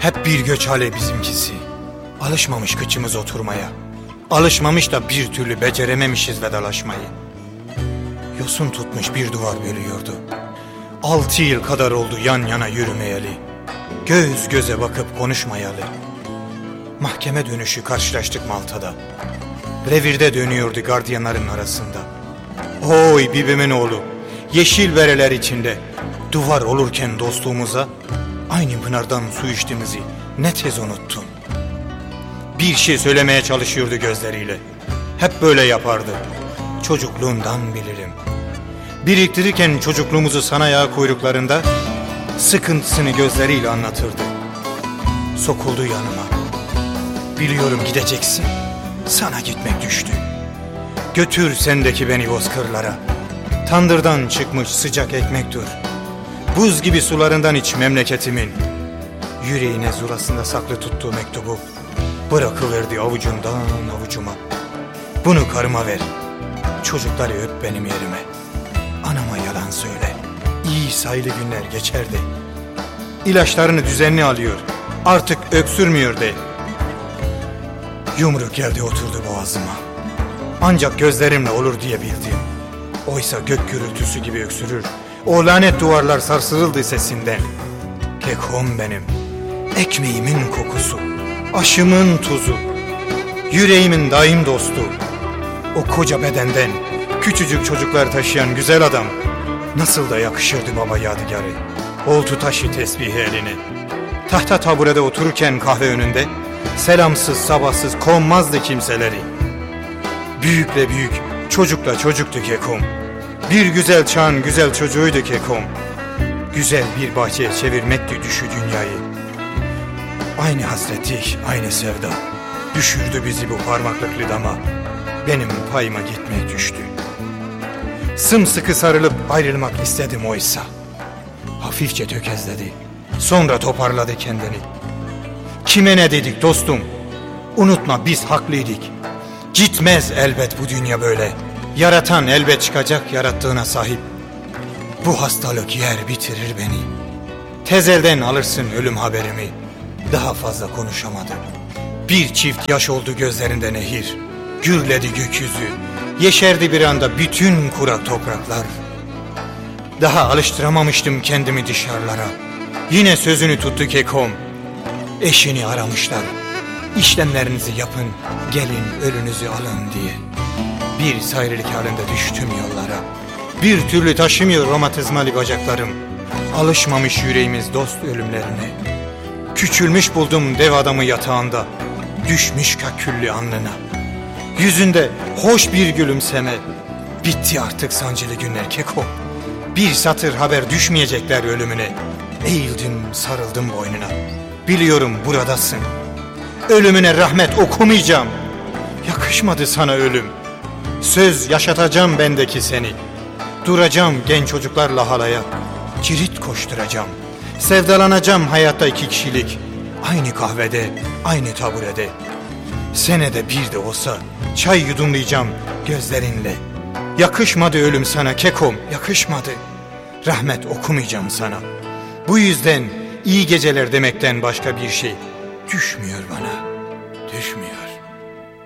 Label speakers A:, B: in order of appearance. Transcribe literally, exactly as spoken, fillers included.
A: Hep bir göç hali bizimkisi. Alışmamış kıçımız oturmaya. Alışmamış da bir türlü becerememişiz vedalaşmayı. Yosun tutmuş bir duvar bölüyordu. Altı yıl kadar oldu yan yana yürümeyeli. Göz göze bakıp konuşmayalı. Mahkeme dönüşü karşılaştık Malta'da. Revirde dönüyordu gardiyanların arasında. Oy bibimin oğlu, yeşil bereler içinde duvar olurken dostluğumuza aynı pınardan su içtiğimizi ne tez unuttun. Bir şey söylemeye çalışıyordu gözleriyle. Hep böyle yapardı. Çocukluğundan bilirim. Biriktirirken çocukluğumuzu sana yağ kuyruklarında sıkıntısını gözleriyle anlatırdı. Sokuldu yanıma. Biliyorum gideceksin. Sana gitmek düştü. Götür sendeki beni bozkırlara. Tandırdan çıkmış sıcak ekmektir. Buz gibi sularından iç memleketimin. Yüreğine zulasında saklı tuttuğu mektubu bırakıverdi avucundan avucuma. Bunu karıma ver. Çocukları öp benim yerime. Anama yalan söyle. İyi sayılı günler geçerdi. İlaçlarını düzenli alıyor. Artık öksürmüyor de. Yumruk geldi oturdu boğazıma. Ancak gözlerimle olur diye bildim. Oysa gök gürültüsü gibi öksürür. O lanet duvarlar sarsıldı sesinden. Kekom benim. Ekmeğimin kokusu. Aşımın tuzu. Yüreğimin daim dostu. O koca bedenden küçücük çocuklar taşıyan güzel adam nasıl da yakışırdı baba yadigarı. Oltu taşı tesbihi eline. Tahta taburede otururken kahve önünde selamsız sabahsız konmazdı kimseleri. Büyükle büyük, çocukla çocuktu Kekom. Bir güzel çağın güzel çocuğuydu Kekom. Güzel bir bahçeye çevirmekti düşü dünyayı. Aynı hasreti, aynı sevda düşürdü bizi bu parmaklıklı dama. Benim payıma gitmek düştü. Sımsıkı sarılıp ayrılmak istedim oysa. Hafifçe tökezledi. Sonra toparladı kendini. Kime ne dedik dostum? Unutma biz haklıydık. Gitmez elbet bu dünya böyle. Yaratan elbet çıkacak yarattığına sahip. Bu hastalık yer bitirir beni. Tez elden alırsın ölüm haberimi. Daha fazla konuşamadım. Bir çift yaş oldu gözlerinde nehir. Gürledi gökyüzü. Yeşerdi bir anda bütün kurak topraklar. Daha alıştıramamıştım kendimi dışarılara. Yine sözünü tuttu Kekom. Eşini aramışlar. İşlemlerinizi yapın, gelin ölünüzü alın diye. Bir sayrılık halinde düştüm yollara. Bir türlü taşımıyor romatizmali bacaklarım. Alışmamış yüreğimiz dost ölümlerine. Küçülmüş buldum dev adamı yatağında. Düşmüş kaküllü alnına. Yüzünde hoş bir gülümseme. Bitti artık sancılı günler Keko. Bir satır haber düşmeyecekler ölümüne. Eğildim sarıldım boynuna. Biliyorum buradasın. Ölümüne rahmet okumayacağım. Yakışmadı sana ölüm. Söz yaşatacağım bendeki seni. Duracağım genç çocuklarla halaya. Cirit koşturacağım. Sevdalanacağım hayatta iki kişilik. Aynı kahvede, aynı taburede. Senede bir de olsa çay yudumlayacağım gözlerinle. Yakışmadı ölüm sana Kekom, yakışmadı. Rahmet okumayacağım sana. Bu yüzden iyi geceler demekten başka bir şey düşmüyor bana, düşmüyor.